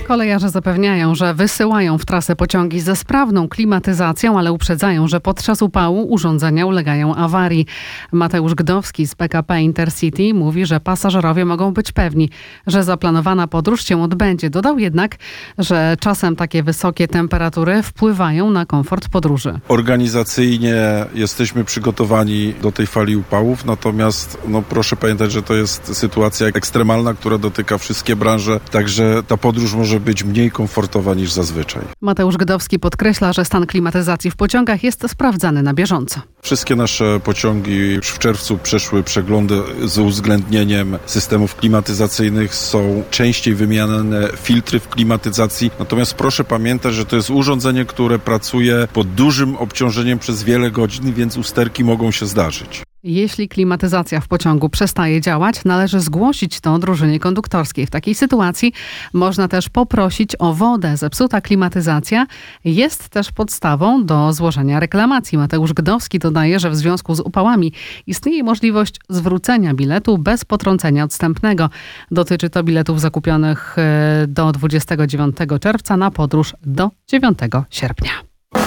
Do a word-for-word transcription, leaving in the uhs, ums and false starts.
Kolejarze zapewniają, że wysyłają w trasę pociągi ze sprawną klimatyzacją, ale uprzedzają, że podczas upału urządzenia ulegają awarii. Mateusz Gdowski z P K P Intercity mówi, że pasażerowie mogą być pewni, że zaplanowana podróż się odbędzie. Dodał jednak, że czasem takie wysokie temperatury wpływają na komfort podróży. Organizacyjnie jesteśmy przygotowani do tej fali upałów, natomiast no, proszę pamiętać, że to jest sytuacja ekstremalna, która dotyka wszystkie branże, także ta podróż może być mniej komfortowa niż zazwyczaj. Mateusz Gdowski podkreśla, że stan klimatyzacji w pociągach jest sprawdzany na bieżąco. Wszystkie nasze pociągi już w czerwcu przeszły przeglądy z uwzględnieniem systemów klimatyzacyjnych. Są częściej wymieniane filtry w klimatyzacji. Natomiast proszę pamiętać, że to jest urządzenie, które pracuje pod dużym obciążeniem przez wiele godzin, więc usterki mogą się zdarzyć. Jeśli klimatyzacja w pociągu przestaje działać, należy zgłosić to drużynie konduktorskiej. W takiej sytuacji można też poprosić o wodę. Zepsuta klimatyzacja jest też podstawą do złożenia reklamacji. Mateusz Gdowski dodaje, że w związku z upałami istnieje możliwość zwrócenia biletu bez potrącenia odstępnego. Dotyczy to biletów zakupionych do dwudziestego dziewiątego czerwca na podróż do dziewiątego sierpnia.